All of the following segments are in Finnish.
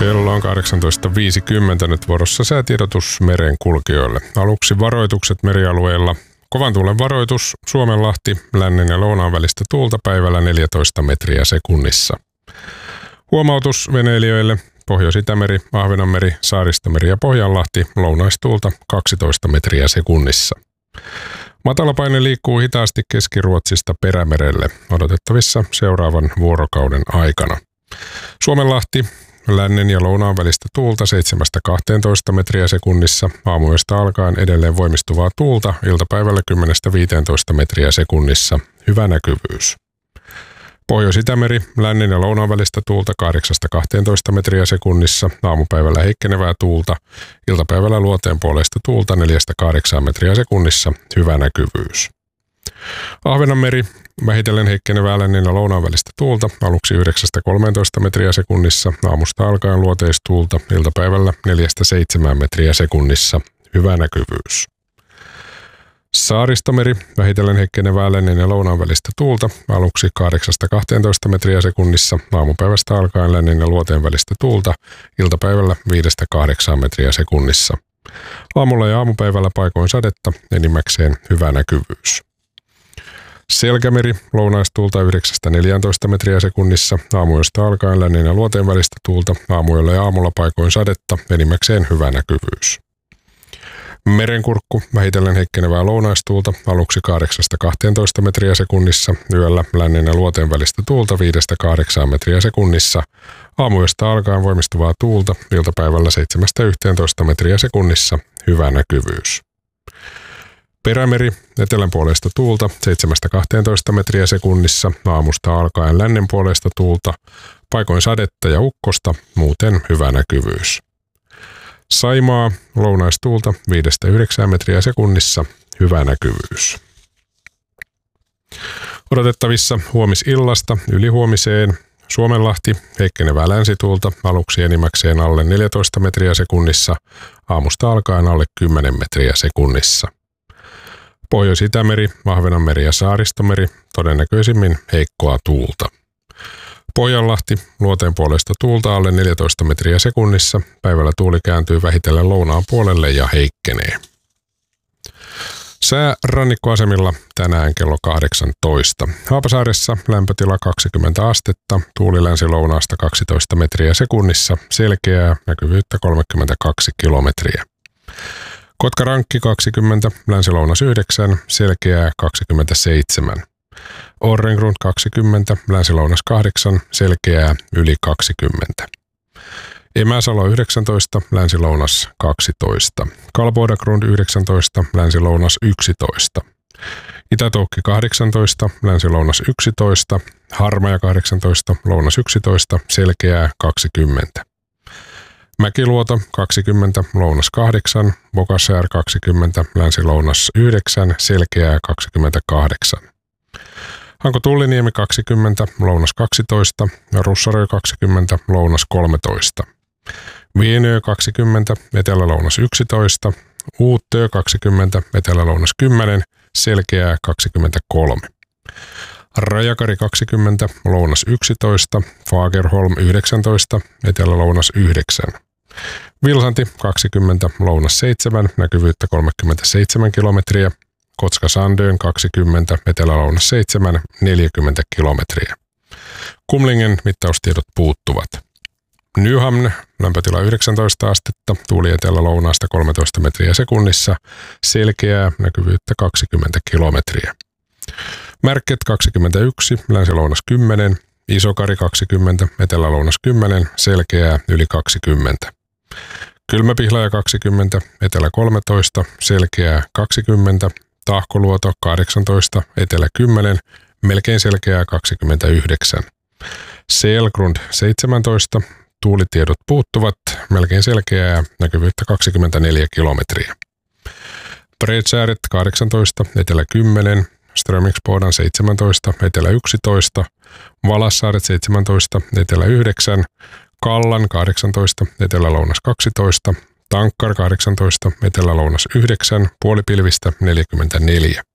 Kello on 18.50 nyt vuorossa säätiedotus merenkulkijoille. Aluksi varoitukset merialueilla. Kovan tuulen varoitus Suomenlahti, lännen ja lounaan välistä tuulta päivällä 14 metriä sekunnissa. Huomautus veneilijöille. Pohjois-Itämeri, Ahvenanmeri, Saaristomeri ja Pohjanlahti, lounaistuulta 12 metriä sekunnissa. Matalapaine liikkuu hitaasti Keski-Ruotsista Perämerelle, odotettavissa seuraavan vuorokauden aikana. Suomenlahti, lännen ja lounaan välistä tuulta 7-12 metriä sekunnissa, aamuyöstä alkaen edelleen voimistuvaa tuulta, iltapäivällä 10-15 metriä sekunnissa, hyvä näkyvyys. Pohjois-Itämeri, lännen ja lounaan välistä tuulta 8-12 metriä sekunnissa, aamupäivällä heikkenevää tuulta, iltapäivällä luoteen puolesta tuulta 4-8 metriä sekunnissa, hyvä näkyvyys. Ahvenanmeri, vähitellen heikkenevää lännen ja lounaan välistä tuulta, aluksi 9-13 metriä sekunnissa, aamusta alkaen luoteistuulta, iltapäivällä 4-7 metriä sekunnissa, hyvä näkyvyys. Saaristomeri, vähitellen heikkenevää lännen ja lounaan välistä tuulta, aluksi 8-12 metriä sekunnissa, aamupäivästä alkaen lännen ja luoteen välistä tuulta, iltapäivällä 5-8 metriä sekunnissa. Aamulla ja aamupäivällä paikoin sadetta, enimmäkseen hyvä näkyvyys. Selkämeri, lounaistuulta 9-14 metriä sekunnissa, aamuyöstä alkaen lännen ja luoteen välistä tuulta, aamuyöllä ja aamulla paikoin sadetta, enimmäkseen hyvä näkyvyys. Merenkurkku, vähitellen heikkenevää lounaistuulta, aluksi 8-12 metriä sekunnissa, yöllä lännen ja luoteen välistä tuulta 5-8 metriä sekunnissa, aamuyöstä alkaen voimistuvaa tuulta, iltapäivällä 7-11 metriä sekunnissa, hyvä näkyvyys. Perämeri, etelän puolesta tuulta 7-12 metriä sekunnissa, aamusta alkaen lännen puolesta tuulta, paikoin sadetta ja ukkosta, muuten hyvä näkyvyys. Saimaa, lounaistuulta 5-9 metriä sekunnissa, hyvä näkyvyys. Odotettavissa huomisillasta ylihuomiseen Suomenlahti, heikkenevää länsituulta, aluksi enimmäkseen alle 14 metriä sekunnissa, aamusta alkaen alle 10 metriä sekunnissa. Pohjois-Itämeri, Ahvenanmeri ja Saaristomeri, todennäköisimmin heikkoa tuulta. Pohjanlahti, luoteen puolesta tuulta alle 14 metriä sekunnissa, päivällä tuuli kääntyy vähitellen lounaan puolelle ja heikkenee. Sää rannikkoasemilla tänään kello 18. Haapasaaressa lämpötila 20 astetta, tuuli länsi-lounaasta 12 metriä sekunnissa, selkeää, näkyvyyttä 32 kilometriä. Kotkarankki 20, länsi-lounas 9, selkeää 27. Orrengrund 20, länsi-lounas 8, selkeää yli 20. Emäsalo 19, länsi-lounas 12. Kalbodagrund 19, länsi-lounas 11. Itätoukki 18, länsi-lounas 11. Harmaja 18, lounas 11, selkeää 20. Mäkiluoto 20, lounas 8, Bokasaar 20, länsi-lounas 9, selkeää 28. Hanko Tulliniemi 20, lounas 12, Russarö 20, lounas 13. Vienö 20, etelä-lounas 11, Uutö 20, etelä-lounas 10, selkeää 23. Rajakari 20, lounas 11, Fagerholm 19, etelä-lounas 9. Vilsanti 20, lounas 7, näkyvyyttä 37 kilometriä. Kotka-Sandön 20, etelä-lounas 7, 40 kilometriä. Kumlingen mittaustiedot puuttuvat. Nyhamn, lämpötila 19 astetta, tuuli etelä-lounaasta 13 metriä sekunnissa, selkeää, näkyvyyttä 20 kilometriä. Märket 21, länsi-lounas 10, Isokari 20, etelä-lounas 10, selkeää, yli 20. Kylmäpihlaja 20, etelä 13, selkeää 20, Tahkoluoto 18, etelä 10, melkein selkeää 29. Selgrund 17, tuulitiedot puuttuvat, melkein selkeää, näkyvyyttä 24 kilometriä. Bredsääret 18, etelä 10, Strömingsbodan 17, etelä 11, Valassaaret 17, etelä 9, Kallan 18, etelä-lounas 12, Tankkar 18, etelä-lounas 9, puolipilvistä 44.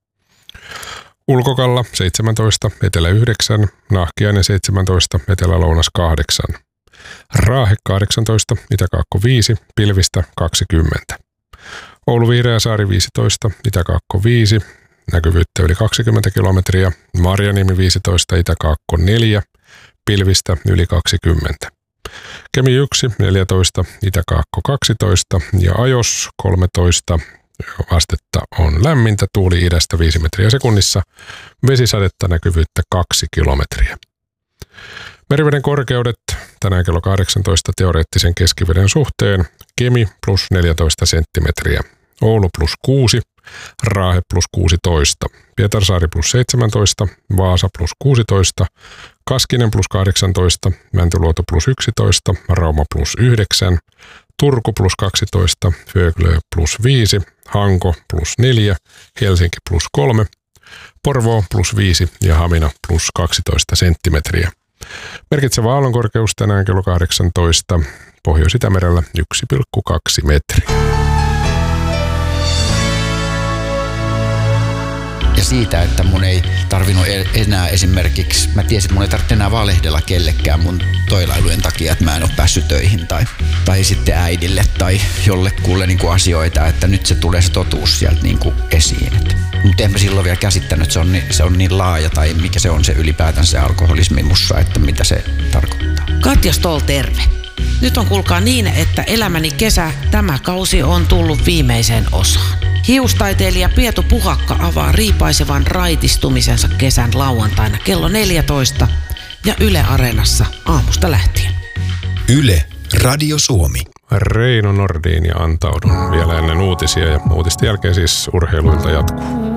Ulkokalla 17, etelä 9, Nahkiainen 17, etelä-lounas 8. Raahe 18, Itäkaakko 5, pilvistä 20. Oulu-Vihreäsaari 15, Itäkaakko 5, näkyvyyttä yli 20 kilometriä. Marjaniemi 15, Itäkaakko 4, pilvistä yli 20. Kemi 1, 14, Itäkaakko 12 ja Ajos 13. Astetta on lämmintä, tuuli idästä 5 metriä sekunnissa, vesisadetta, näkyvyyttä 2 kilometriä. Meriveden korkeudet tänään kello 18 teoreettisen keskiveden suhteen: Kemi plus 14 senttimetriä, Oulu plus 6, Raahe plus 16, Pietarsaari plus 17, Vaasa plus 16, Kaskinen plus 18, Mäntyluoto plus 11, Rauma plus 9, Turku plus 12, Föglö plus 5, Hanko plus 4, Helsinki plus 3, Porvoo plus 5 ja Hamina plus 12 senttimetriä. Merkitsevä aallonkorkeus tänään kello 18, Pohjois-Itämerellä 1,2 metriä. Ja siitä, että mun ei tarvinnut enää esimerkiksi, mä tiesin, että mun ei tarvitse enää valehdella kellekään mun toilailujen takia, että mä en ole päässyt töihin tai sitten äidille tai jollekulle niin kuin asioita, että nyt se tulee se totuus sieltä niin kuin esiin. Mutta en mä silloin vielä käsittänyt, että se on niin laaja tai mikä se on se ylipäätään se alkoholismi mussa, että mitä se tarkoittaa. Katja Stoll, terve. Nyt on kuulkaa niin, että elämäni kesä, tämä kausi on tullut viimeiseen osaan. Hiustaiteilija Pietu Puhakka avaa riipaisevan raitistumisensa kesän lauantaina kello 14 ja Yle Areenassa aamusta lähtien. Yle Radio Suomi. Reino Nordin ja antaudun vielä ennen uutisia ja uutisten jälkeen siis urheiluilta jatkuu.